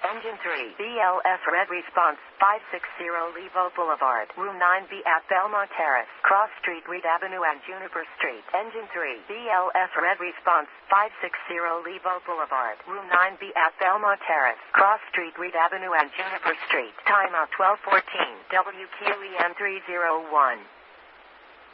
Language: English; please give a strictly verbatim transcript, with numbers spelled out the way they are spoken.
Engine three, B L S Red Response, five sixty Levo Boulevard, Room nine B at Belmont Terrace, Cross Street, Reed Avenue and Juniper Street. Engine three, B L S Red Response, five sixty Levo Boulevard, Room nine B at Belmont Terrace, Cross Street, Reed Avenue and Juniper Street. Timeout twelve fourteen, W Q E M three oh one.